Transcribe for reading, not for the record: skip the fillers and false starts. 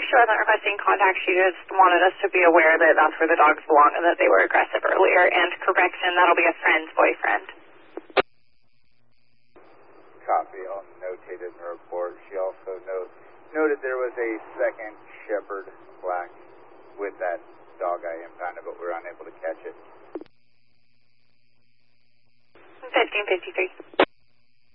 she wasn't requesting contact. She just wanted us to be aware that that's where the dogs belong and that they were aggressive earlier. And correction, that'll be a friend's boyfriend. Copy all.